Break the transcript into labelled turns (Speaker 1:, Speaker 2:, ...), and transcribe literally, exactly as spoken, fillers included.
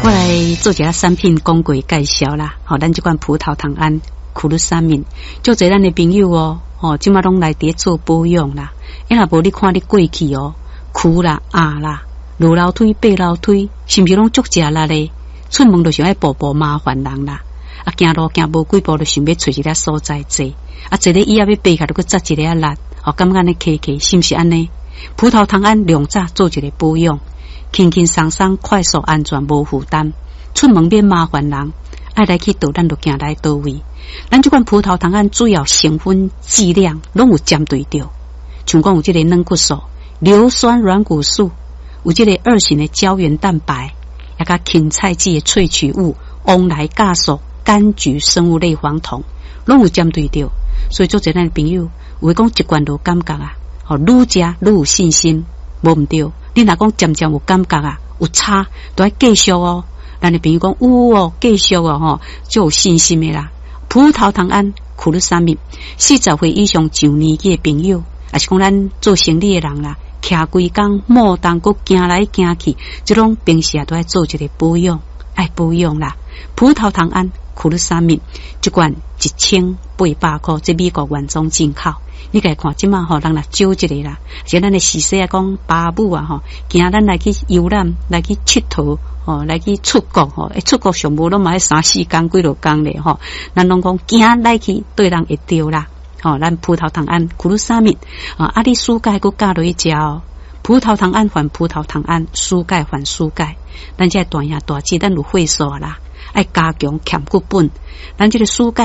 Speaker 1: 我来做一下产品讲过介绍啦。吼、哦，咱这款葡萄糖胺苦鲁沙敏，就侪咱的朋友哦，吼、哦，即马拢来伫做保养啦。因若无你看你过去哦，苦啦、压啦、落楼梯、爬楼梯，是毋是拢足食力咧？出门就想要步步麻烦人啦。啊，行路行无几步就想要找一个所在坐，啊，坐咧椅仔要爬起来，搁扎一个啊力，哦，感觉呢客客是毋是安尼？葡萄糖胺两早做一个保养，轻轻松松、快速、安全、无负担，出门免麻烦人。爱来去倒，咱就行来倒位。咱这款葡萄糖胺主要成分剂量拢有针对着，像讲有这个软骨素、硫酸软骨素，有这个二型的胶原蛋白，也甲芹菜籽的萃取物翁来酵素、柑橘生物类黄酮，拢有针对着。所以做这咱的朋友，有讲一罐就感觉啊，吼，愈食愈有信心，无毋对。你若讲渐渐有感觉啊，有差，都要继续哦。咱的朋友讲有哦，继续哦，吼，就有信心的啦。葡萄糖胺苦鲁沙敏，四十岁以上上年纪的朋友，也是讲咱做生意的人啦，徛规工莫当搁行来行去，即种平时也都要做一个保养，爱保养啦。葡萄糖胺苦鲁沙敏一罐一千八百块，这美国原装进口。你家看即马吼，人来少一个啦，像咱的时势啊，讲爸母啊吼，惊咱来去游览，来去佚佗，吼，来去出国吼，诶，出国上无拢嘛要三四工几落工咧吼，咱拢讲惊来去对人会着啦，吼，咱葡萄糖胺苦鲁沙敏啊，啊你输钙佮加落去食哦，葡萄糖胺还葡萄糖胺，输钙还输钙，咱这大兄大姐咱有会所啦，爱加强欠骨本，咱这个输钙。